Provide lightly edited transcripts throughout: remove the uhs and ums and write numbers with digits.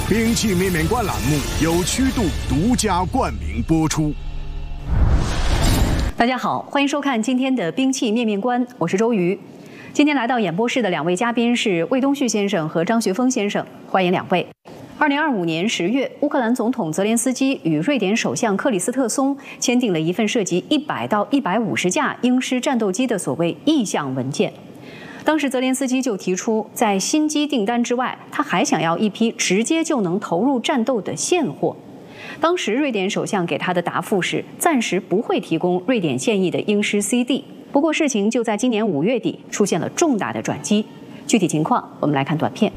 兵器面面观栏目由曲度独家冠名播出。 大家好，欢迎收看今天的兵器面面观，我是周瑜。今天来到演播室的两位嘉宾是魏东旭先生和张学峰先生，欢迎两位。2025年10月，乌克兰总统泽连斯基与瑞典首相克里斯特松签订了一份涉及100到150架鹰狮战斗机的所谓意向文件。当时泽连斯基就提出，在新机订单之外，他还想要一批直接就能投入战斗的现货。当时瑞典首相给他的答复是，暂时不会提供瑞典现役的鹰狮 CD。不过事情就在今年5月底出现了重大的转机。具体情况，我们来看短片。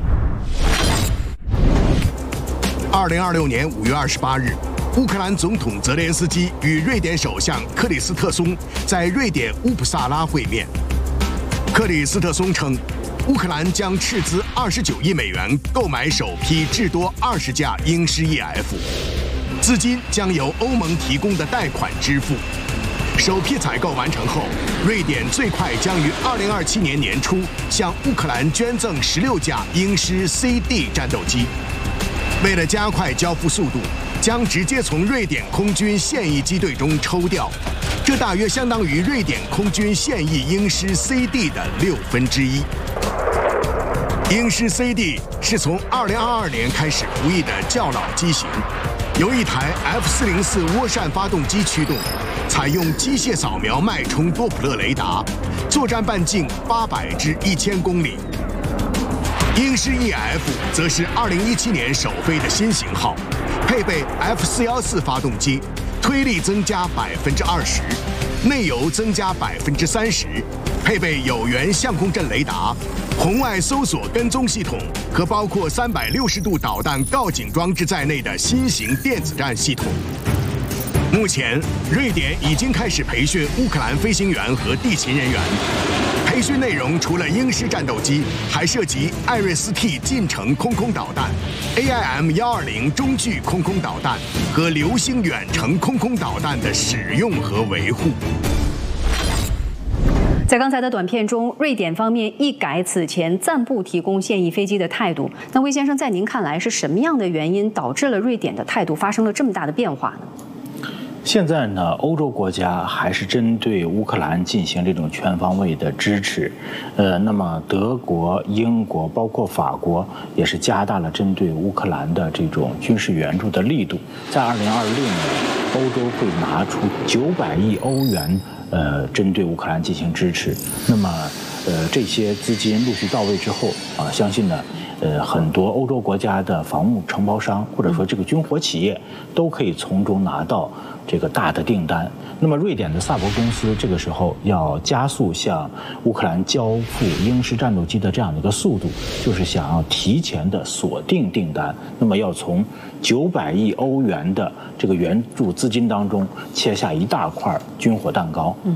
2026年5月28日，乌克兰总统泽连斯基与瑞典首相克里斯特松在瑞典乌普萨拉会面。克里斯特松称，乌克兰将斥资29亿美元购买首批至多20架鹰狮 EF， 资金将由欧盟提供的贷款支付。首批采购完成后，瑞典最快将于2027年年初向乌克兰捐赠16架鹰狮 CD 战斗机。为了加快交付速度，将直接从瑞典空军现役机队中抽调，这大约相当于瑞典空军现役鹰狮 CD 的1/6。鹰狮 CD 是从2022年开始服役的较老机型，由一台 F404涡扇发动机驱动，采用机械扫描脉冲多普勒雷达，作战半径800至1000公里。鹰狮 EF 则是2017年首飞的新型号，配备 F414发动机，推力增加20%，内油增加30%，配备有源相控阵雷达、红外搜索跟踪系统和包括360度导弹告警装置在内的新型电子战系统。目前，瑞典已经开始培训乌克兰飞行员和地勤人员。培训内容除了鹰狮战斗机，还涉及艾瑞斯 T 近程空空导弹、AIM-120中距空空导弹和流星远程空空导弹的使用和维护。 在刚才的短片中，瑞典方面一改此前暂不提供现役飞机的态度。那魏先生，在您看来是什么样的原因导致了瑞典的态度发生了这么大的变化呢？ 现在呢，欧洲国家还是针对乌克兰进行这种全方位的支持，那么德国、英国包括法国也是加大了针对乌克兰的这种军事援助的力度。在2026年，欧洲会拿出900亿欧元，针对乌克兰进行支持。那么，这些资金陆续到位之后啊，相信呢。很多欧洲国家的防务承包商或者说这个军火企业都可以从中拿到这个大的订单。那么瑞典的萨博公司这个时候要加速向乌克兰交付鹰狮战斗机的这样的一个速度，就是想要提前的锁定订单。那么要从900亿欧元的这个援助资金当中切下一大块军火蛋糕。